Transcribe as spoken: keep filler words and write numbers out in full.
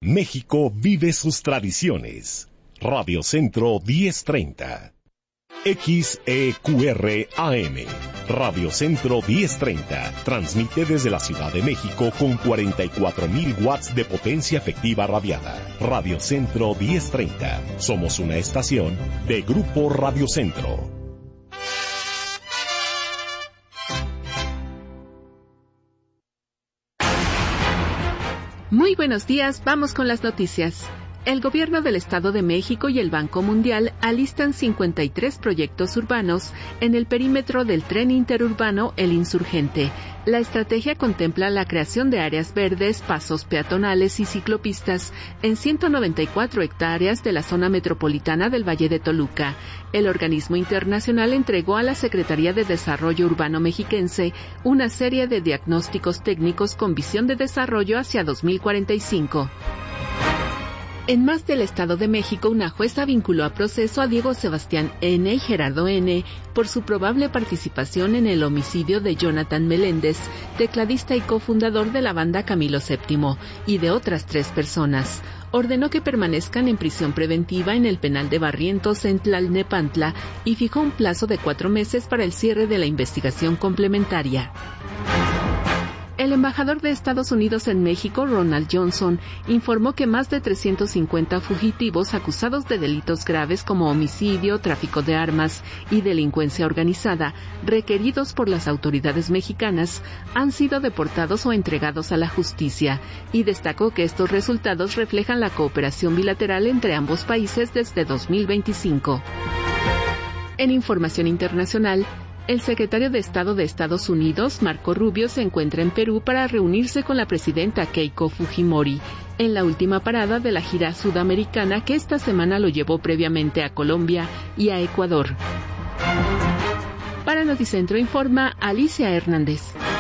México vive sus tradiciones. Radio Centro diez treinta. X E Q R A M. Radio Centro diez treinta. Transmite desde la Ciudad de México con cuarenta y cuatro mil watts de potencia efectiva radiada. Radio Centro diez treinta. Somos una estación de Grupo Radio Centro. Muy buenos días, vamos con las noticias. El Gobierno del Estado de México y el Banco Mundial alistan cincuenta y tres proyectos urbanos en el perímetro del tren interurbano El Insurgente. La estrategia contempla la creación de áreas verdes, pasos peatonales y ciclopistas en ciento noventa y cuatro hectáreas de la zona metropolitana del Valle de Toluca. El organismo internacional entregó a la Secretaría de Desarrollo Urbano Mexiquense una serie de diagnósticos técnicos con visión de desarrollo hacia dos mil cuarenta y cinco. En más del Estado de México, una jueza vinculó a proceso a Diego Sebastián N. y Gerardo N. por su probable participación en el homicidio de Jonathan Meléndez, tecladista y cofundador de la banda Camilo séptimo, y de otras tres personas. Ordenó que permanezcan en prisión preventiva en el penal de Barrientos en Tlalnepantla y fijó un plazo de cuatro meses para el cierre de la investigación complementaria. El embajador de Estados Unidos en México, Ronald Johnson, informó que más de trescientos cincuenta fugitivos acusados de delitos graves como homicidio, tráfico de armas y delincuencia organizada, requeridos por las autoridades mexicanas, han sido deportados o entregados a la justicia, y destacó que estos resultados reflejan la cooperación bilateral entre ambos países desde dos mil veinticinco. En información internacional, el secretario de Estado de Estados Unidos, Marco Rubio, se encuentra en Perú para reunirse con la presidenta Keiko Fujimori, en la última parada de la gira sudamericana que esta semana lo llevó previamente a Colombia y a Ecuador. Para Noticentro informa Alicia Hernández.